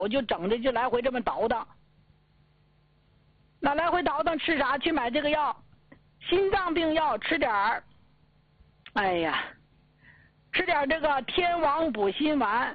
我就整的就来回这么倒腾。那来回倒腾吃啥？去买这个药，心脏病药吃点儿。哎呀，吃点这个天王补心丸，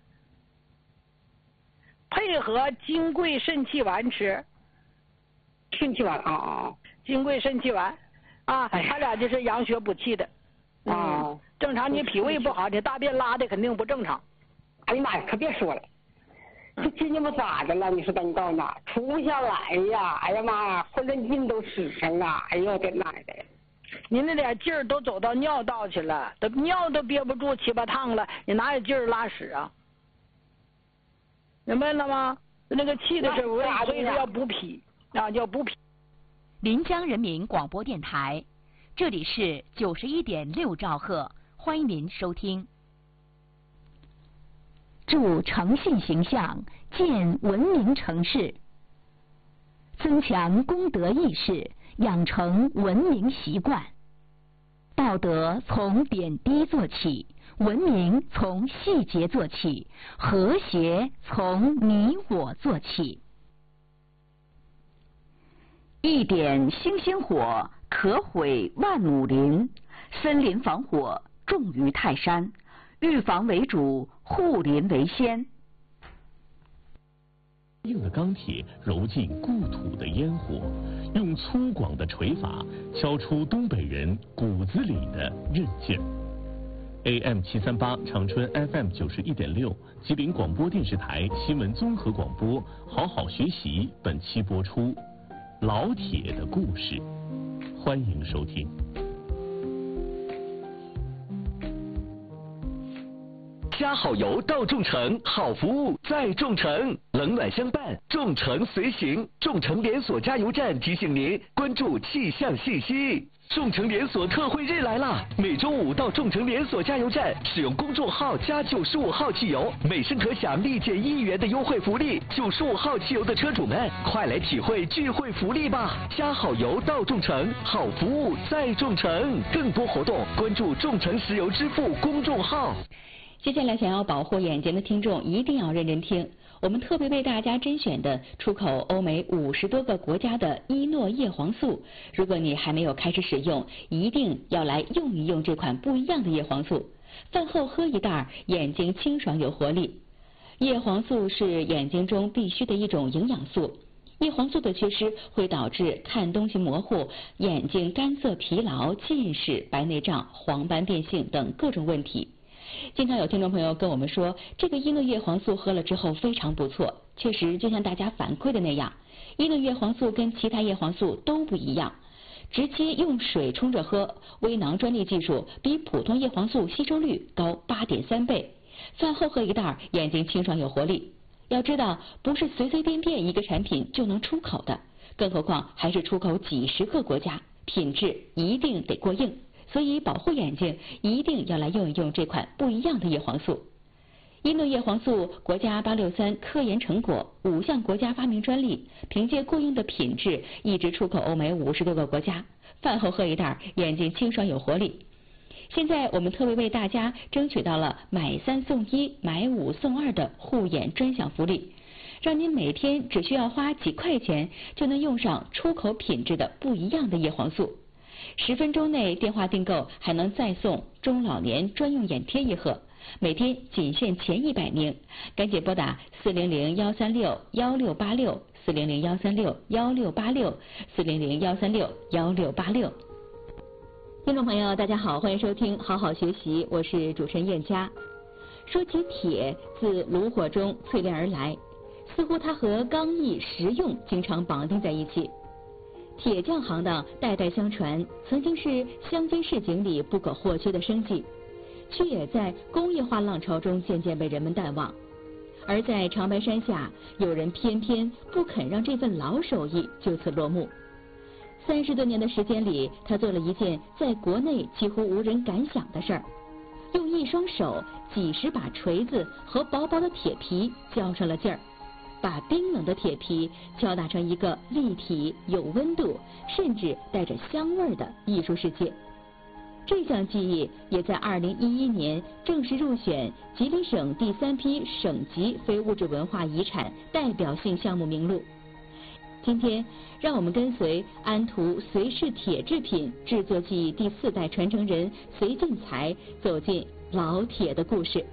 配合金匮肾气丸吃。 肾气丸啊， 金匮肾气丸啊，它俩就是养血补气的。正常你脾胃不好，你大便拉的肯定不正常。 哎呀妈呀，可别说了，这今年不咋的了？你说等告诉你，出不下来呀！哎呀妈呀，浑身劲都使上了！哎呦我的奶奶！ 您那点劲儿都走到尿道去了，都尿都憋不住7、8趟了，你哪有劲儿拉屎啊？明白了吗？那个气的是所以说要补脾啊，要补脾。 临江人民广播电台，这里是91.6兆赫，欢迎您收听。助诚信形象，建文明城市，增强公德意识，养成文明习惯。道德从点滴做起，文明从细节做起，和谐从你我做起。一点星星火，可毁万亩林。森林防火重于泰山，预防为主，护林为先。 硬的钢铁揉进故土的烟火，用粗犷的锤法敲出东北人骨子里的韧劲儿。AM 738长春 FM 91.6吉林广播电视台新闻综合广播，好好学习本期播出老铁的故事，欢迎收听。 加好油到众诚，好服务在众诚，冷暖相伴，众诚随行。众诚连锁加油站提醒您关注气象信息。众诚连锁特惠日来啦！每周5到众诚连锁加油站使用公众号加95号汽油，每升可享立减1元的优惠福利。95号汽油的车主们，快来体会聚会福利吧！加好油到众诚，好服务在众诚。更多活动关注众诚石油支付公众号。 接下来想要保护眼睛的听众一定要认真听，我们特别为大家甄选的出口欧美50多个国家的伊诺叶黄素，如果你还没有开始使用，一定要来用一用这款不一样的叶黄素。饭后喝一袋，眼睛清爽有活力。叶黄素是眼睛中必须的一种营养素，叶黄素的缺失会导致看东西模糊、眼睛干涩疲劳、近视、白内障、黄斑变性等各种问题。经常有听众朋友跟我们说，这个伊诺叶黄素喝了之后非常不错。确实，就像大家反馈的那样，伊诺叶黄素跟其他叶黄素都不一样。直接用水冲着喝，微囊专利技术比普通叶黄素吸收率高8.3倍。饭后喝一袋，眼睛清爽有活力。要知道，不是随随便便一个产品就能出口的，更何况还是出口几10个国家，品质一定得过硬。所以保护眼睛一定要来用一用这款不一样的叶黄素。伊诺叶黄素国家863科研成果，5项国家发明专利，凭借过硬的品质一直出口欧美50多个国家。饭后喝一袋，眼睛清爽有活力。现在我们特别为大家争取到了买3送1、买5送2的护眼专享福利，让您每天只需要花几块钱就能用上出口品质的不一样的叶黄素。10分钟内电话订购还能再送中老年专用眼贴1盒，每天仅限前100名，赶紧拨打400-136-1686 400-136-1686 400-136-1686。听众朋友，大家好，欢迎收听好好学习，我是主持人燕佳。说起铁，自炉火中淬炼而来，似乎它和刚毅实用经常绑定在一起。铁匠行当代代相传，曾经是乡间市井里不可或缺的生计，却也在工业化浪潮中渐渐被人们淡忘。而在长白山下，有人偏偏不肯让这份老手艺就此落幕。30多年的时间里，他做了一件在国内几乎无人敢想的事儿，用一双手几10把锤子和薄薄的铁皮较上了劲儿，把冰冷的铁皮敲打成一个立体、有温度，甚至带着香味的艺术世界。 这项技艺也在2011年正式入选吉林省第3批省级非物质文化遗产代表性项目名录。今天，让我们跟随安图隋式铁制品制作技艺第4代传承人隋进才走进老铁的故事。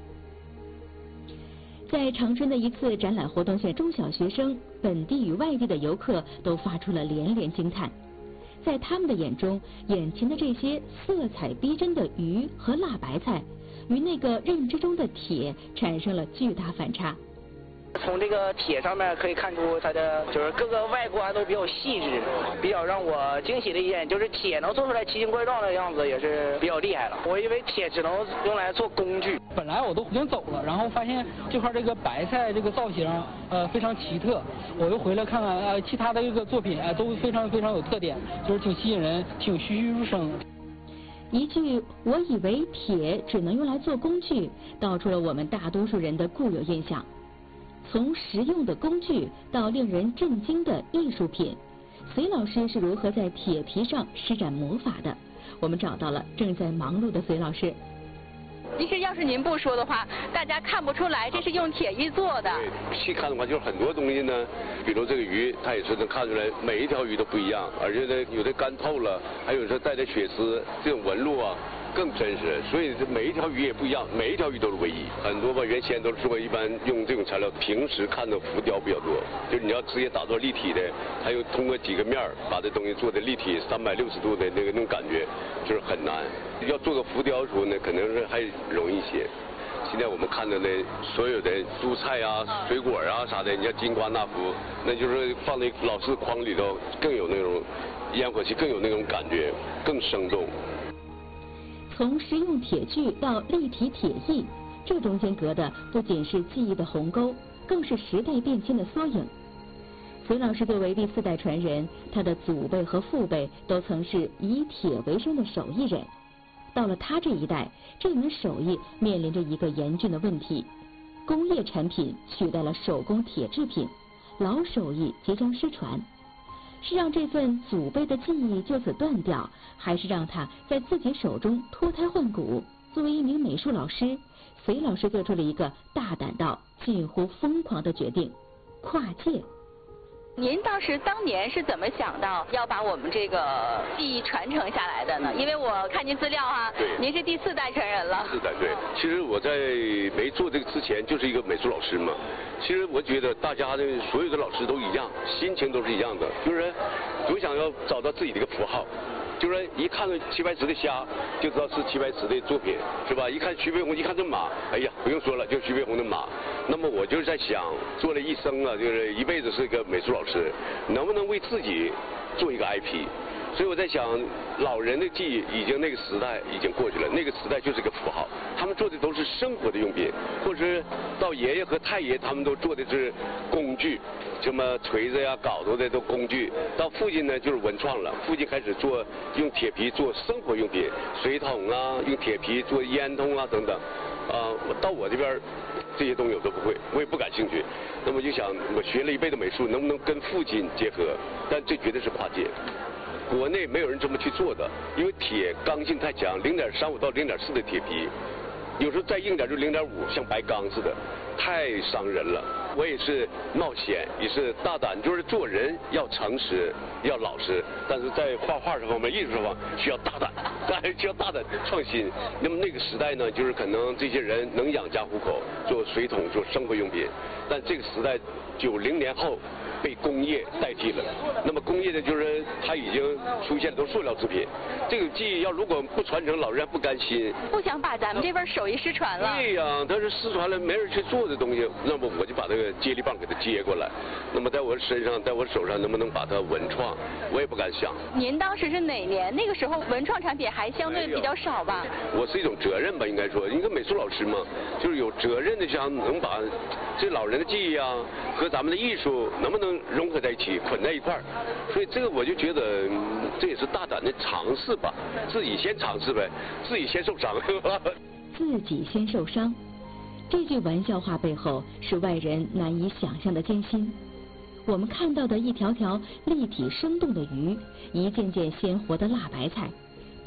在长春的一次展览活动下，中小学生、本地与外地的游客都发出了连连惊叹。在他们的眼中，眼前的这些色彩逼真的鱼和辣白菜，与那个认知中的铁产生了巨大反差。 从这个铁上面可以看出它的就是各个外观都比较细致，比较让我惊喜的一点就是铁能做出来奇形怪状的样子也是比较厉害了。我以为铁只能用来做工具。 本来我都已经走了，然后发现这块这个白菜这个造型非常奇特，我又回来看看其他的这个作品都非常有特点，就是挺吸引人，挺栩栩如生。 一句我以为铁只能用来做工具，道出了我们大多数人的固有印象。从实用的工具到令人震惊的艺术品，隋老师是如何在铁皮上施展魔法的？我们找到了正在忙碌的隋老师。 其实要是您不说的话，大家看不出来这是用铁艺做的。 对，细看的话，就是很多东西呢，比如这个鱼，它也是能看出来，每一条鱼都不一样，而且呢，有的干透了，还有时候带着血丝，这种纹路啊更真实，所以每一条鱼也不一样，每一条鱼都是唯一。很多吧，原先都是说一般用这种材料，平时看的浮雕比较多，就是你要直接打造立体的，还有通过几个面儿把这东西做的立体360度的那种感觉，就是很难。要做个浮雕的时候呢，可能是还容易一些。现在我们看到的所有的蔬菜啊、水果啊啥的，你像金瓜纳福，那就是放在老式筐里头，更有那种烟火气，更有那种感觉，更生动。 从实用铁具到立体铁艺，这中间隔的不仅是技艺的鸿沟，更是时代变迁的缩影。隋老师作为第4代传人，他的祖辈和父辈都曾是以铁为生的手艺人。到了他这一代，这门手艺面临着一个严峻的问题：工业产品取代了手工铁制品，老手艺即将失传。是让这份祖辈的技艺就此断掉，还是让它在自己手中脱胎换骨？作为一名美术老师，隋老师做出了一个大胆到近乎疯狂的决定：跨界。 您当年是怎么想到要把我们这个技艺传承下来的呢？因为我看您资料哈，您是第4代传人了。 4代对，其实我在没做这个之前就是一个美术老师嘛。其实我觉得大家的所有的老师都一样，心情都是一样的，就是总想要找到自己的一个符号。就是一看到齐白石的虾，就知道是齐白石的作品，是吧？一看徐悲鸿，一看这马，哎呀，不用说了，就是徐悲鸿的马。那么我就是在想，做了一生啊，就是一辈子是一个美术老师，能不能为自己做一个 IP？所以我在想，老人的技艺已经那个时代已经过去了，那个时代就是一个符号，他们做的都是生活的用品，或者是到爷爷和太爷他们都做的是工具，什么锤子呀、镐头的都工具。到父亲呢就是文创了，父亲开始做用铁皮做生活用品，水桶啊，用铁皮做烟筒啊等等。到我这边这些东西我都不会，我也不感兴趣。那么就想，我学了一辈子美术，能不能跟父亲结合？但这绝对是跨界。国内没有人这么去做的，因为铁刚性太强，0.35到0.4的铁皮，有时候再硬点就0.5，像白钢似的，太伤人了。我也是冒险，也是大胆，就是做人要诚实，要老实，但是在画画这方面、艺术这方面需要大胆，需要大胆创新。那么那个时代呢，就是可能这些人能养家糊口，做水桶、做生活用品，但这个时代90年后被工业代替了。那么工业呢，就是它已经出现都塑料制品。这个技艺要如果不传承，老人家不甘心， 不想把咱们这份手艺失传了。 对呀，它是失传了，没人去做的东西，那么我就把这个接力棒给它接过来。那么在我身上，在我手上，能不能把它文创，我也不敢想。 您当时是哪年？那个时候文创产品还相对比较少吧？ 我是一种责任吧，应该说，一个美术老师嘛，就是有责任的想能把这老人的技艺啊和咱们的艺术能不能融合在一起，捆在一块儿。所以这个我就觉得，这也是大胆的尝试吧，自己先尝试呗，自己先受伤。 自己先受伤，这句玩笑话背后是外人难以想象的艰辛。我们看到的一条条立体生动的鱼，一件件鲜活的辣白菜，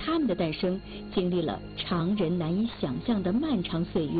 他们的诞生经历了常人难以想象的漫长岁月。